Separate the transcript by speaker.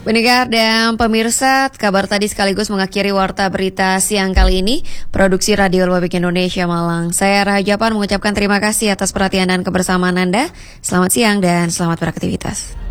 Speaker 1: Pendengar dan pemirsa, kabar tadi sekaligus mengakhiri warta berita siang kali ini. Produksi Radio Republik Indonesia Malang. Saya Rahajapan mengucapkan terima kasih atas perhatian dan kebersamaan Anda. Selamat siang dan selamat beraktivitas.